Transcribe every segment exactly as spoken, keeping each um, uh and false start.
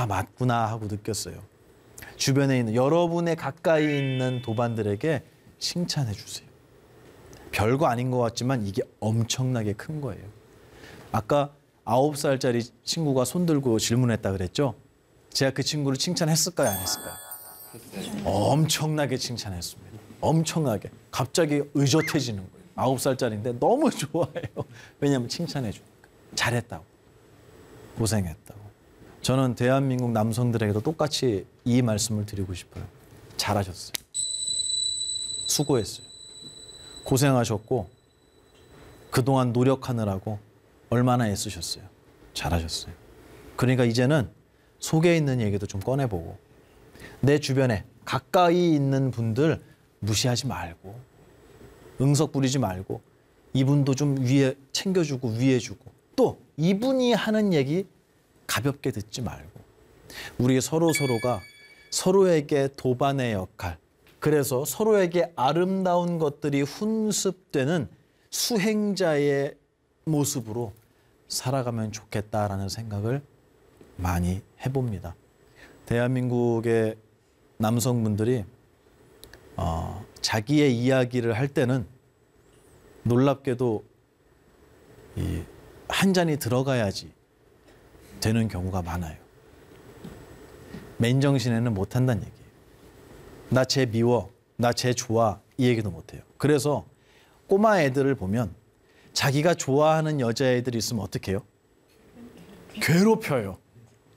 아, 맞구나 하고 느꼈어요. 주변에 있는 여러분의 가까이 있는 도반들에게 칭찬해 주세요. 별거 아닌 것 같지만 이게 엄청나게 큰 거예요. 아까 아홉 살짜리 친구가 손들고 질문했다 그랬죠? 제가 그 친구를 칭찬했을까요? 안 했을까요? 엄청나게 칭찬했습니다. 엄청나게. 갑자기 의젓해지는 거예요. 아홉 살짜리인데 너무 좋아해요. 왜냐하면 칭찬해 주니까. 잘했다고. 고생했다고. 저는 대한민국 남성들에게도 똑같이 이 말씀을 드리고 싶어요. 잘하셨어요. 수고했어요. 고생하셨고 그동안 노력하느라고 얼마나 애쓰셨어요. 잘하셨어요. 그러니까 이제는 속에 있는 얘기도 좀 꺼내보고 내 주변에 가까이 있는 분들 무시하지 말고 응석 부리지 말고 이분도 좀 위에 챙겨주고 위해주고 또 이분이 하는 얘기 가볍게 듣지 말고 우리 서로 서로가 서로에게 도반의 역할 그래서 서로에게 아름다운 것들이 훈습되는 수행자의 모습으로 살아가면 좋겠다라는 생각을 많이 해봅니다. 대한민국의 남성분들이 어, 자기의 이야기를 할 때는 놀랍게도 이 한 잔이 들어가야지 되는 경우가 많아요. 맨정신에는 못한다는 얘기예요. 나 쟤 미워, 나 쟤 좋아 이 얘기도 못해요. 그래서 꼬마 애들을 보면 자기가 좋아하는 여자애들이 있으면 어떻게 해요? 괴롭혀요.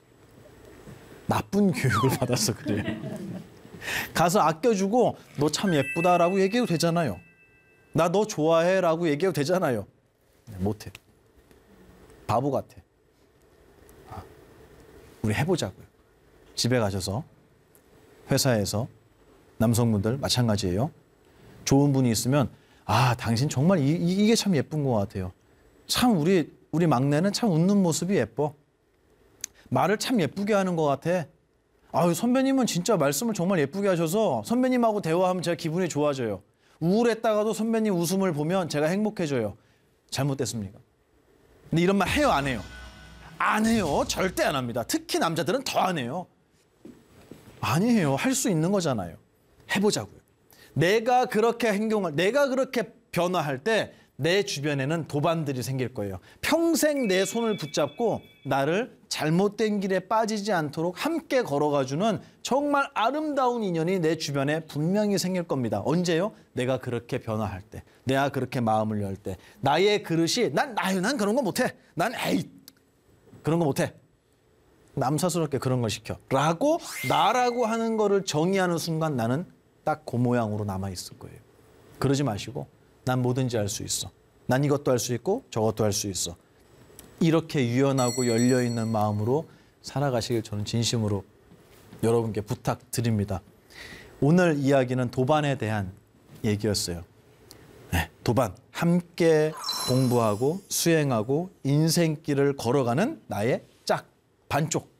나쁜 교육을 받아서 그래요. 가서 아껴주고 너 참 예쁘다라고 얘기해도 되잖아요. 나 너 좋아해라고 얘기해도 되잖아요. 못해. 바보 같아. 아, 우리 해보자고요. 집에 가셔서 회사에서 남성분들 마찬가지예요. 좋은 분이 있으면 아 당신 정말 이, 이게 참 예쁜 것 같아요. 참 우리 우리 막내는 참 웃는 모습이 예뻐. 말을 참 예쁘게 하는 것 같아. 아유 선배님은 진짜 말씀을 정말 예쁘게 하셔서 선배님하고 대화하면 제가 기분이 좋아져요. 우울했다가도 선배님 웃음을 보면 제가 행복해져요. 잘못됐습니까? 근데 이런 말 해요, 안 해요? 안 해요. 절대 안 합니다. 특히 남자들은 더 안 해요. 아니에요. 할 수 있는 거잖아요. 해보자고요. 내가 그렇게 행동할, 내가 그렇게 변화할 때 내 주변에는 도반들이 생길 거예요. 평생 내 손을 붙잡고 나를 잘못된 길에 빠지지 않도록 함께 걸어가주는 정말 아름다운 인연이 내 주변에 분명히 생길 겁니다. 언제요? 내가 그렇게 변화할 때, 내가 그렇게 마음을 열 때, 나의 그릇이 난 나요, 난 그런 거 못해. 난 에이 그런 거 못해. 남사스럽게 그런 걸 시켜. 라고 나라고 하는 거를 정의하는 순간 나는 딱 그 모양으로 남아 있을 거예요. 그러지 마시고 난 뭐든지 할 수 있어. 난 이것도 할 수 있고 저것도 할 수 있어. 이렇게 유연하고 열려있는 마음으로 살아가시길 저는 진심으로 여러분께 부탁드립니다. 오늘 이야기는 도반에 대한 얘기였어요. 네, 도반. 함께 공부하고 수행하고 인생길을 걸어가는 나의 짝, 반쪽.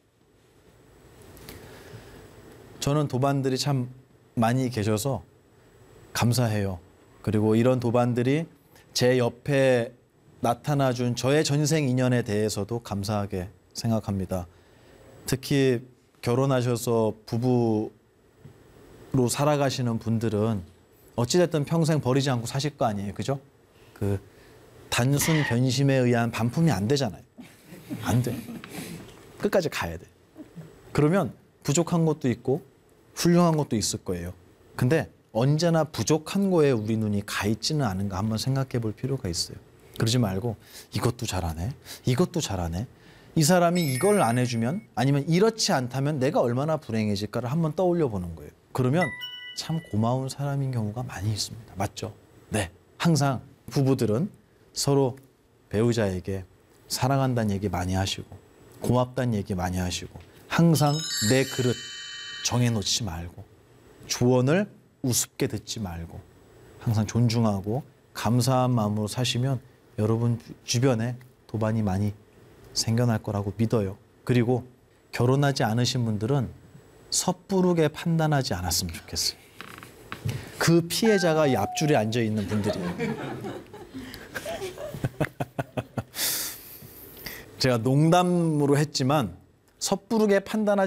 저는 도반들이 참 많이 계셔서 감사해요. 그리고 이런 도반들이 제 옆에 나타나준 저의 전생 인연에 대해서도 감사하게 생각합니다. 특히 결혼하셔서 부부로 살아가시는 분들은 어찌됐든 평생 버리지 않고 사실 거 아니에요. 그죠? 그 단순 변심에 의한 반품이 안 되잖아요. 안 돼. 끝까지 가야 돼. 그러면 부족한 것도 있고 훌륭한 것도 있을 거예요. 근데 언제나 부족한 거에 우리 눈이 가 있지는 않은가 한번 생각해 볼 필요가 있어요. 그러지 말고 이것도 잘하네, 이것도 잘하네. 이 사람이 이걸 안 해주면 아니면 이렇지 않다면 내가 얼마나 불행해질까를 한번 떠올려 보는 거예요. 그러면 참 고마운 사람인 경우가 많이 있습니다. 맞죠? 네. 항상 부부들은 서로 배우자에게 사랑한다는 얘기 많이 하시고 고맙다는 얘기 많이 하시고 항상 내 그릇 정해놓지 말고 조언을 우습게 듣지 말고 항상 존중하고 감사한 마음으로 사시면 여러분 주변에 도반이 많이 생겨날 거라고 믿어요. 그리고 결혼하지 않으신 분들은 섣부르게 판단하지 않았으면 좋겠어요. 그 피해자가 이 앞줄에 앉아있는 분들이에요. 제가 농담으로 했지만 섣부르게 판단하지